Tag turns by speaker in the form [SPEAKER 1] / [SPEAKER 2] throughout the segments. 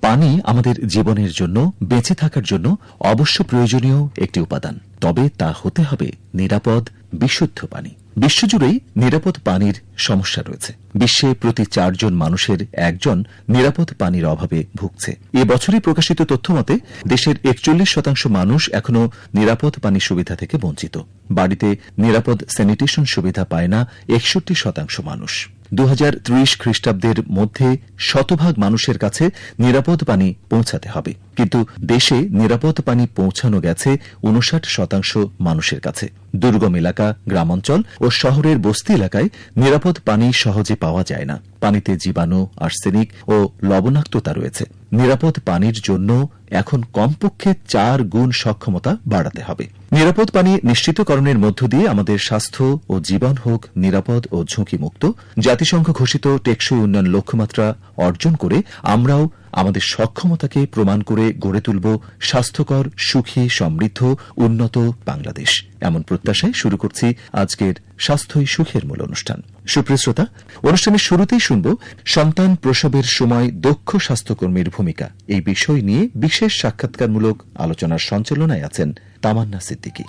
[SPEAKER 1] পানি আমাদের জীবনের জন্য, বেঁচে থাকার জন্য অবশ্য প্রয়োজনীয় একটি উপাদান। তবে তা হতে হবে নিরাপদ, বিশুদ্ধ পানি। বিশ্বজুড়েই নিরাপদ পানির সমস্যা রয়েছে। বিশ্বে প্রতি 4 জন মানুষের 1 জন নিরাপদ পানির অভাবে ভুগছে। এ বছরই প্রকাশিত তথ্যমতে দেশের 41% মানুষ এখনও নিরাপদ পানির সুবিধা থেকে বঞ্চিত। বাড়িতে নিরাপদ স্যানিটেশন সুবিধা পায় না 61% মানুষ। 2030 খ্রিস্টাব্দের মধ্যে 100% মানুষের কাছে নিরাপদ পানি পৌঁছাতে হবে, কিন্তু দেশে নিরাপদ পানি পৌঁছানো গেছে 59% মানুষের কাছে। দুর্গম এলাকা, গ্রামাঞ্চল ও শহরের বস্তি এলাকায় নিরাপদ পানি সহজে পাওয়া যায় না। পানিতে জীবাণু, আর্সেনিক ও লবণাক্ততা রয়েছে। নিরাপদ পানির জন্য এখন কমপক্ষে 4 গুণ সক্ষমতা বাড়াতে হবে। নিরাপদ পানি নিশ্চিতকরণের মধ্য দিয়ে আমাদের স্বাস্থ্য ও জীবন হোক নিরাপদ ও ঝুঁকিমুক্ত। জাতিসংঘ ঘোষিত টেকসই উন্নয়ন লক্ষ্যমাত্রা অর্জন করে আমরাও আমাদের সক্ষমতাকে প্রমাণ করে গড়ে তুলব স্বাস্থ্যকর, সুখী, সমৃদ্ধ, উন্নত বাংলাদেশ। এমন প্রত্যাশায় শুরু করছি আজকের স্বাস্থ্যই সুখের মূল অনুষ্ঠান। সুপ্রিয় শ্রোতা, অনুষ্ঠানের শুরুতেই শুনব সন্তান প্রসবের সময় দক্ষ স্বাস্থ্যকর্মীর ভূমিকা। এই বিষয় নিয়ে বিশেষ সাক্ষাৎকারমূলক আলোচনার সঞ্চালনায় আছেন তামান্না সিদ্দিকী।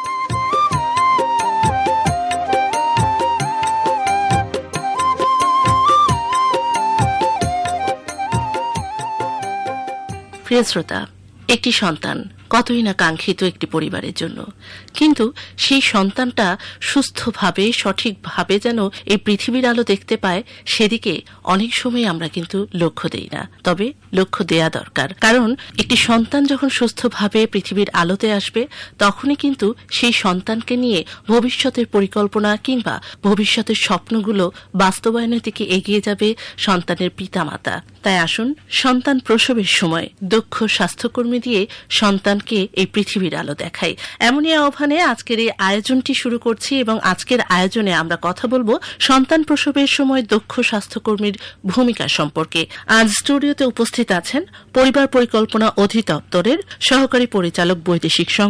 [SPEAKER 2] প্রিয় শ্রোতা, একটি সন্তান কতই না কাঙ্ক্ষিত একটি পরিবারের জন্য, কিন্তু সেই সন্তানটা সুস্থভাবে, সঠিকভাবে যেন এই পৃথিবীর আলো দেখতে পায়, সেদিকে অনেক সময় আমরা কিন্তু লক্ষ্য দেই না। তবে লক্ষ্য দেয়া দরকার, কারণ একটি সন্তান যখন সুস্থভাবে পৃথিবীর আলোতে আসবে, তখনই কিন্তু সেই সন্তানকে নিয়ে ভবিষ্যতের পরিকল্পনা কিংবা ভবিষ্যতের স্বপ্নগুলো বাস্তবায়নের দিকে এগিয়ে যাবে সন্তানের পিতামাতা। তাই আসুন সন্তান প্রসবের সময় দক্ষ স্বাস্থ্যকর্মী দিয়ে সন্তানকে এই পৃথিবীর আলো দেখাই। এমনই আহ্বানে আজকের এই আয়োজনটি শুরু করছি এবং আজকের আয়োজনে আমরা কথা বলবো সন্তান প্রসবের সময় দক্ষ স্বাস্থ্যকর্মীর ভূমিকা সম্পর্কে। আজ স্টুডিওতে উপস্থিত আছেন পরিবার পরিকল্পনা অধিদপ্তরের সহকারী পরিচালক বৈদেশিক